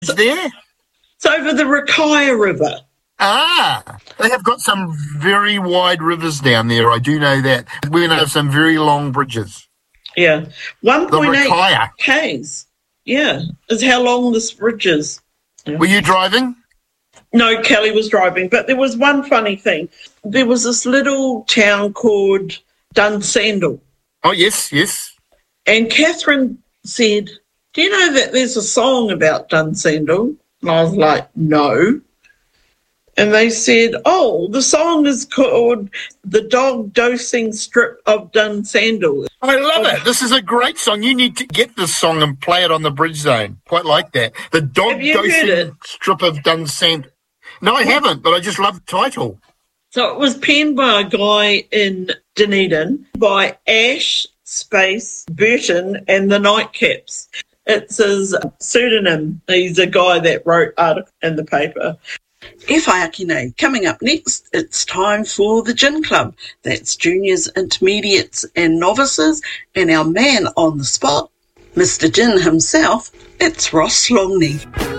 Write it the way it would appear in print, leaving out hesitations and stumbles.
Is there? It's over the Rakaia River. Ah, they have got some very wide rivers down there. I do know that. We have some very long bridges. Yeah. The 1.8 Rakaia. Ks. Yeah, is how long this bridge is. Yeah. Were you driving? No, Kelly was driving. But there was one funny thing. There was this little town called Dunsandel. Oh, yes, yes. And Catherine said, do you know that there's a song about Dunsandel? And I was like, no. And they said, oh, the song is called The Dog Dosing Strip of Dunsandel. I love it. This is a great song. You need to get this song and play it on the Bridge Zone. Quite like that. The Dog Have you heard Dosing it? Strip of Dunsandel. No, I haven't, but I just love the title. So it was penned by a guy in Dunedin by Ash Space Burton and the Nightcaps. It's his pseudonym. He's a guy that wrote articles in the paper. Whaiakine. Coming up next, it's time for the Gin Club. That's juniors, intermediates and novices. And our man on the spot, Mr. Gin himself, it's Ross Longley.